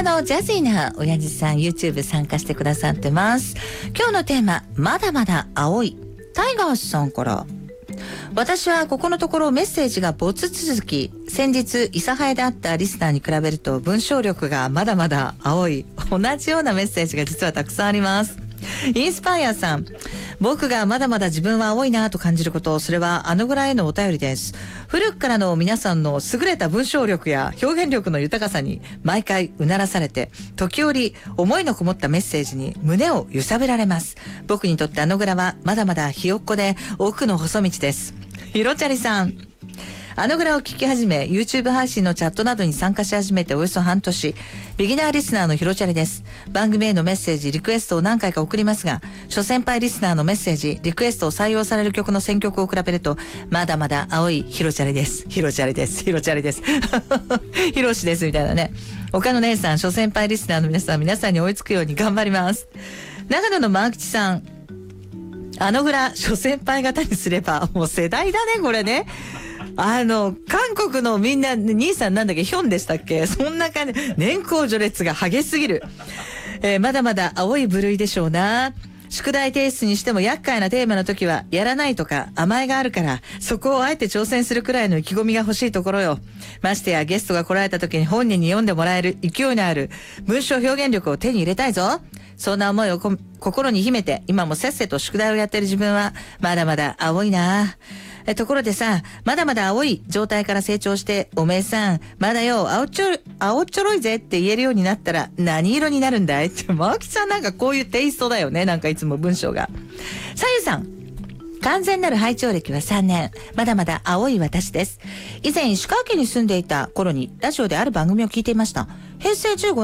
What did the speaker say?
のジャズィーな親父さん YouTube 参加してくださってます。今日のテーマ、まだまだ青い。タイガースさんから。私はここのところメッセージが没続き、先日諫早であったリスナーに比べると文章力がまだまだ青い。同じようなメッセージが実はたくさんあります。インスパイアさん、僕がまだまだ自分は青いなと感じること、それはあのぐらいのお便りです。古くからの皆さんの優れた文章力や表現力の豊かさに毎回うならされて、時折思いのこもったメッセージに胸を揺さぶられます。僕にとってあのぐらはまだまだひよっこで奥の細道です。ひろちゃりさん、あのぐらを聞き始め、YouTube 配信のチャットなどに参加し始めておよそ半年、ビギナーリスナーのひろちゃりです。番組へのメッセージ、リクエストを何回か送りますが、諸先輩リスナーのメッセージ、リクエストを採用される曲の選曲を比べると、まだまだ青いひろちゃりです。ひろちゃりです。ひろちゃりです。ひろしです。みたいなね。他の姉さん、諸先輩リスナーの皆さんに追いつくように頑張ります。長野のマーキチさん、あのぐら、諸先輩方にすれば、もう世代だね、これね。韓国のみんな、兄さんなんだっけ、ヒョンでしたっけ、そんな感じ、年功序列が激しすぎる。まだまだ青い部類でしょうな。宿題提出にしても厄介なテーマの時は、やらないとか甘えがあるから、そこをあえて挑戦するくらいの意気込みが欲しいところよ。ましてやゲストが来られた時に本人に読んでもらえる勢いのある文章表現力を手に入れたいぞ。そんな思いを心に秘めて、今もせっせと宿題をやっている自分は、まだまだ青いな。ところでさ、まだまだ青い状態から成長して、おめえさん、まだよ、青っちょろいぜって言えるようになったら、何色になるんだいって、マーキさんなんかこういうテイストだよね、なんかいつも文章が。さゆさん、完全なる拝聴歴は3年。まだまだ青い私です。以前、石川県に住んでいた頃に、ラジオである番組を聞いていました。平成15